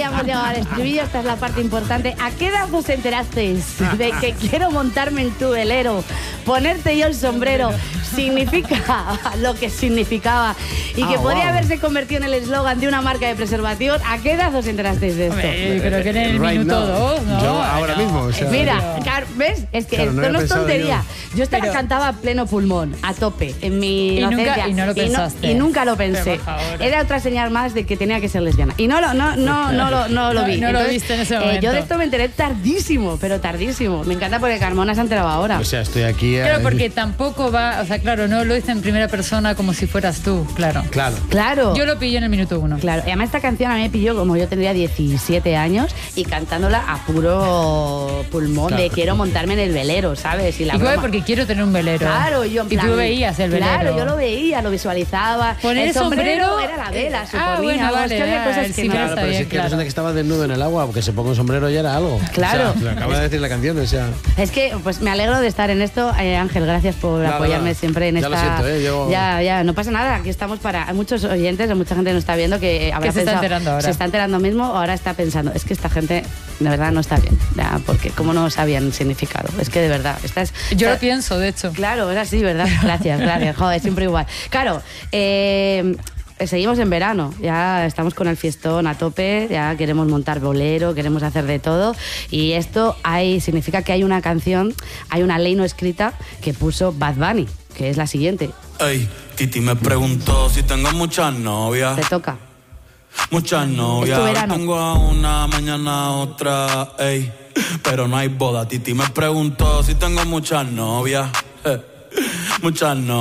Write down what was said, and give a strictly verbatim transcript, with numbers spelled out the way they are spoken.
ya hemos llegado al estribillo, esta es la parte importante. ¿A qué edad os enterasteis de que quiero montarme en tu velero, ponerte yo el sombrero, significa lo que significaba y que Ah, podría wow. haberse convertido en el eslogan de una marca de preservativos? ¿A qué edad os enterasteis de esto? Hombre, creo que en el Right minuto now. dos, ¿no? Yo ahora No, mismo, o sea, Mira, claro, ¿ves? Es que Claro, no esto había no es pensado tontería. Yo, esta la Pero- cantaba a pleno pulmón, a tope, en mi Y nunca- inocencia. y no lo pensaste. Y, nunca lo pensé. Pero, por favor. Era otra señal más de que tenía que ser lesbiana. Y no lo, no, no, no, lo, no lo No- vi. no lo viste en ese eh, momento. yo de esto me enteré tardísimo, pero tardísimo. Me encanta porque Carmona se ha enterado ahora. O sea, estoy aquí. Claro, eh, porque tampoco va, o sea, claro, no lo hice en primera persona como si fueras tú, claro. Claro. Claro. Yo lo pillé en el minuto uno. Claro, y además esta canción a mí me pilló como yo tendría diecisiete años y cantándola a puro pulmón Claro. de quiero montarme en el velero, ¿sabes? Y la Y fue broma. porque quiero tener un velero. Claro, yo en Y plan, tú veías el velero. Claro, yo lo veía, lo visualizaba. Poner el sombrero, sombrero, era la vela, eh, suponía. ah, bueno, vamos, vale, que había ah, cosas el que sí, no. pero Claro, está pero bien, si es que claro. resulta que estaba desnudo en el agua, porque se ponga un sombrero ya era algo. Claro. O sea, lo acaba de decir la canción, o sea. Es que pues me alegro de estar en esto, eh, Ángel, gracias por Nada, apoyarme nada. siempre en Ya esta. lo siento, eh, yo- Ya, ya, no pasa nada, aquí estamos para. Hay muchos oyentes, hay mucha gente que nos está viendo que habrá se está pensado- enterando ahora. Se está enterando mismo, ahora está pensando, es que esta gente de verdad no está bien, ya, porque cómo no sabían el significado. Es que de verdad, esta es. Yo esta- lo pienso, de hecho. Claro, es así, ¿verdad? Gracias, gracias. Joder, siempre igual. Claro, eh, seguimos en verano, ya estamos con el fiestón a tope, ya queremos montar bolero, queremos hacer de todo. Y esto hay, significa que hay una canción, hay una ley no escrita que puso Bad Bunny, que es la siguiente. Ey, Titi me preguntó si tengo muchas novias. Te toca. Muchas novias. Es tu Hoy verano. tengo a una, mañana a otra. Ey, pero no hay boda. Titi me preguntó si tengo muchas novias. Eh, muchas novias.